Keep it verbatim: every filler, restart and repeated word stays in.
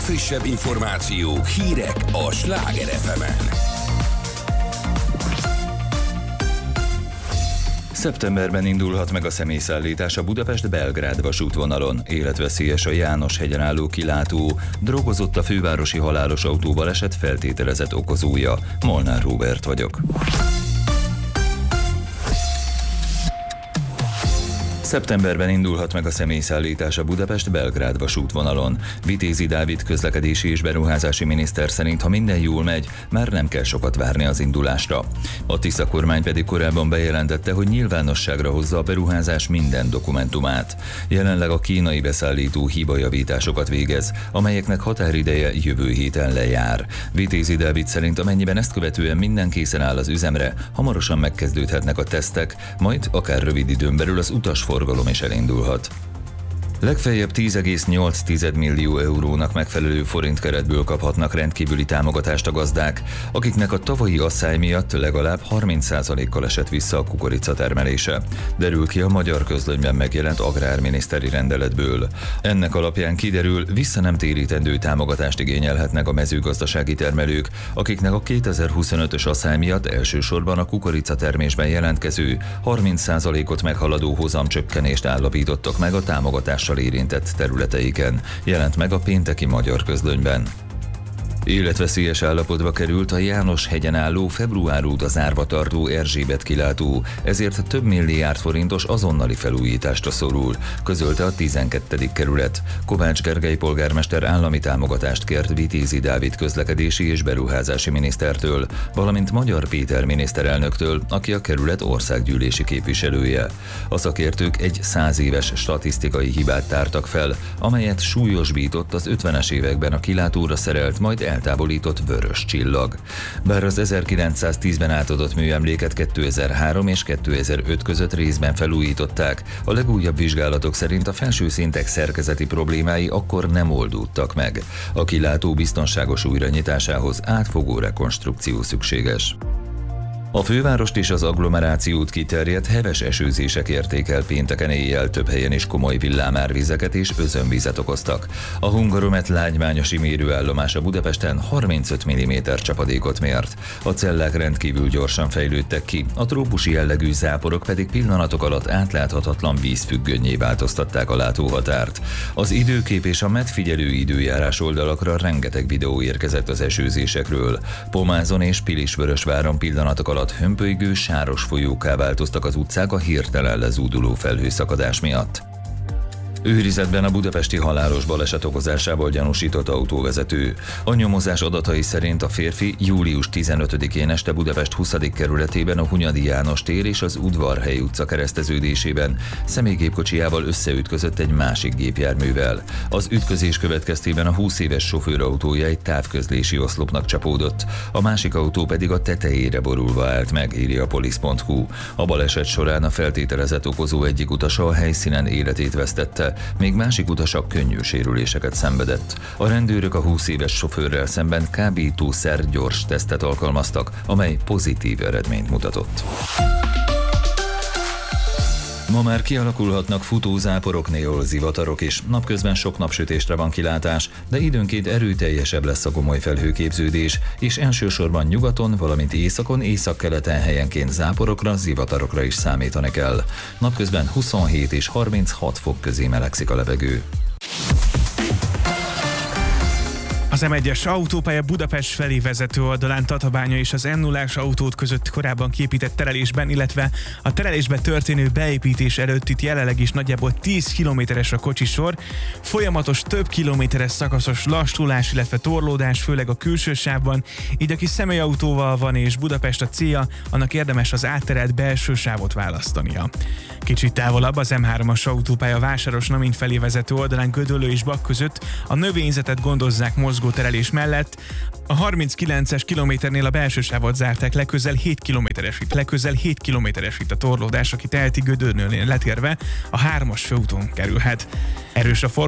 legfrissebb információk, hírek a Sláger ef emen. Szeptemberben indulhat meg a személyszállítás a Budapest-Belgrád vasútvonalon. Életveszélyes a János-hegyen álló kilátó. Drogozott a fővárosi halálos autóbaleset feltételezett okozója. Molnár Róbert vagyok. Szeptemberben indulhat meg a személyszállítás a Budapest-Belgrád vasútvonalon. Vitézi Dávid közlekedési és beruházási miniszter szerint, ha minden jól megy, már nem kell sokat várni az indulásra. A Tisza kormány pedig korábban bejelentette, hogy nyilvánosságra hozza a beruházás minden dokumentumát. Jelenleg a kínai beszállító hibajavításokat végez, amelyeknek határideje jövő héten lejár. Vitézi Dávid szerint, amennyiben ezt követően minden készen áll az üzemre, hamarosan megkezdődhetnek a tesztek, majd akár rövid időn belül az utasforgalom is elindulhat. Legfeljebb tíz egész nyolc millió eurónak megfelelő forintkeretből kaphatnak rendkívüli támogatást a gazdák, akiknek a tavalyi asszály miatt legalább harminc százalékkal esett vissza a kukorica termelése. Derül ki a Magyar Közlönyben megjelent agrárminiszteri rendeletből. Ennek alapján kiderül, vissza nem térítendő támogatást igényelhetnek a mezőgazdasági termelők, akiknek a kétezer-huszonötös asszály miatt elsősorban a kukorica termésben jelentkező harminc százalékot meghaladó hozamcsökkenést állapítottak meg a támogatással érintett területeiken, jelent meg a pénteki Magyar Közlönyben. Életveszélyes állapotba került a János-hegyen álló február óta zárva tartó Erzsébet kilátó, ezért több milliárd forintos azonnali felújításra szorul, közölte a tizenkettedik kerület. Kovács Gergely polgármester állami támogatást kért Vitézi Dávid közlekedési és beruházási minisztertől, valamint Magyar Péter miniszterelnöktől, aki a kerület országgyűlési képviselője. A szakértők egy száz éves statisztikai hibát tártak fel, amelyet súlyosbított az ötvenes években a kilátóra szerelt, majd eltávolított vörös csillag. Bár az ezerkilencszáztízben átadott műemléket kétezer-három és kétezer-öt között részben felújították, a legújabb vizsgálatok szerint a felső szintek szerkezeti problémái akkor nem oldódtak meg. A kilátó biztonságos újranyitásához átfogó rekonstrukció szükséges. A fővárost és az agglomerációt kiterjedt heves esőzések érték el pénteken éjjel, több helyen is komoly villámárvizeket és özönvizet okoztak. A Hungaromet lágymányosi mérőállomása Budapesten harmincöt milliméter csapadékot mért. A cellák rendkívül gyorsan fejlődtek ki, a trópusi jellegű záporok pedig pillanatok alatt átláthatatlan vízfüggönnyé változtatták a látóhatárt. Az időkép és a medfigyelő időjárás oldalakra rengeteg videó érkezett az esőzésekről. Pomázon és Pilisvörösváron pillanatok alatt hömpölygő, sáros folyókká változtak az utcák a hirtelen lezúduló felhőszakadás miatt. Őrizetben a budapesti halálos baleset okozásával gyanúsított autóvezető. A nyomozás adatai szerint a férfi július tizenötödikén este Budapest huszadik kerületében a Hunyadi János tér és az Udvarhely utca kereszteződésében személygépkocsijával összeütközött egy másik gépjárművel. Az ütközés következtében a húsz éves sofőr autója egy távközlési oszlopnak csapódott, a másik autó pedig a tetejére borulva állt meg, írja a polisz pont hu. A baleset során a feltételezett okozó egyik utasa a helyszínen életét vesztette, még másik utasak könnyű sérüléseket szenvedett. A rendőrök a húsz éves sofőrrel szemben kábítószer gyors tesztet alkalmaztak, amely pozitív eredményt mutatott. Ma már kialakulhatnak futózáporok, néolzivatarok is. Napközben sok napsütésre van kilátás, de időnként erőteljesebb lesz a gomoly felhőképződés, és elsősorban nyugaton, valamint északon, északkeleten helyenként záporokra, zivatarokra is számítani kell. Napközben huszonhét és harminchat fok közé melegszik a levegő. Az em egyes autópálya Budapest felé vezető oldalán Tatabánya és az em nullás autót között korábban kiépített terelésben, illetve a terelésbe történő beépítés előtt itt jelenleg is nagyjából tíz kilométeres a kocsisor, folyamatos több kilométeres szakaszos lassulás, illetve torlódás, főleg a külső sávban, így aki személyautóval van és Budapest a célja, annak érdemes az átterelt belső sávot választania. Kicsit távolabb az em hármas autópálya Vásáros-Namin felé vezető oldalán Gödöllő és Bak között a növényzetet gondozzák mozgóterelés mellett. A harminckilences kilométernél a belső sávot zárták le, közel hét kilométeres itt, le közel hét kilométeres itt a torlódás, aki teheti Gödöllőnél letérve a hármas főúton kerülhet. Erős a forgalom